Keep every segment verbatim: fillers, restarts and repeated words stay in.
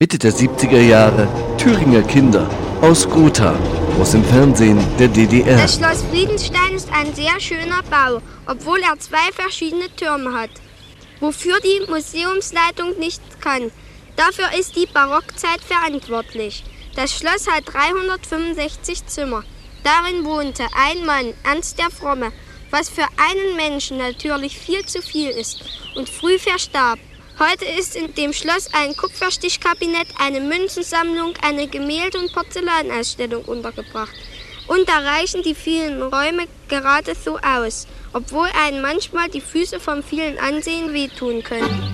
Mitte der siebziger Jahre Thüringer Kinder aus Gotha, aus dem Fernsehen der D D R. Das Schloss Friedenstein ist ein sehr schöner Bau, obwohl er zwei verschiedene Türme hat, wofür die Museumsleitung nichts kann. Dafür ist die Barockzeit verantwortlich. Das Schloss hat dreihundertfünfundsechzig Zimmer. Darin wohnte ein Mann, Ernst der Fromme, was für einen Menschen natürlich viel zu viel ist und früh verstarb. Heute ist in dem Schloss ein Kupferstichkabinett, eine Münzensammlung, eine Gemälde- und Porzellanausstellung untergebracht. Und da reichen die vielen Räume gerade so aus, obwohl einem manchmal die Füße vom vielen Ansehen wehtun können.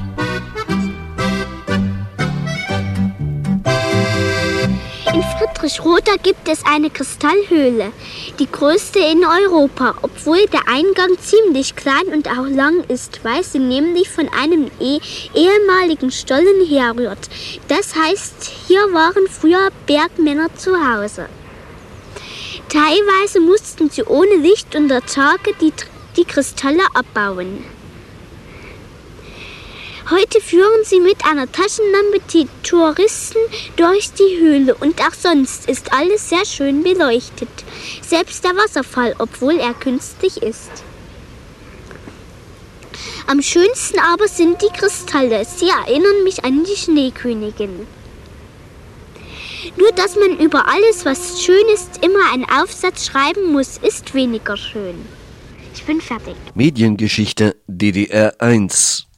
In Friedrichroda gibt es eine Kristallhöhle, die größte in Europa, obwohl der Eingang ziemlich klein und auch lang ist, weil sie nämlich von einem eh- ehemaligen Stollen herrührt. Das heißt, hier waren früher Bergmänner zu Hause. Teilweise mussten sie ohne Licht unter Tage die, die Kristalle abbauen. Heute führen sie mit einer Taschenlampe die Touristen durch die Höhle und auch sonst ist alles sehr schön beleuchtet. Selbst der Wasserfall, obwohl er künstlich ist. Am schönsten aber sind die Kristalle. Sie erinnern mich an die Schneekönigin. Nur, dass man über alles, was schön ist, immer einen Aufsatz schreiben muss, ist weniger schön. Ich bin fertig. Mediengeschichte D D R eins